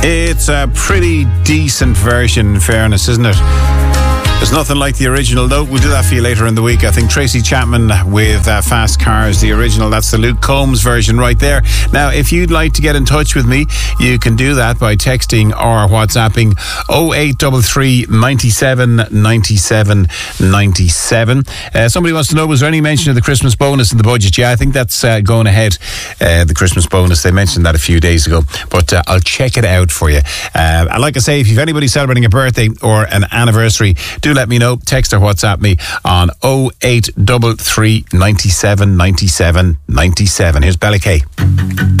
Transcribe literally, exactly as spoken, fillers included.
It's a pretty decent version, in fairness, isn't it? There's nothing like the original, though. We'll do that for you later in the week. I think Tracy Chapman with uh, Fast Cars, the original. That's the Luke Combs version right there. Now, if you'd like to get in touch with me, you can do that by texting or WhatsApping oh eight three three, nine seven, nine seven, nine seven. Uh, somebody wants to know, was there any mention of the Christmas bonus in the budget? Yeah, I think that's uh, going ahead, uh, the Christmas bonus. They mentioned that a few days ago, but uh, I'll check it out for you. Uh, and like I say, if you've anybody celebrating a birthday or an anniversary, do let me know. Text or WhatsApp me on oh eight three three, nine seven, nine seven, nine seven. Here's Bella Kay.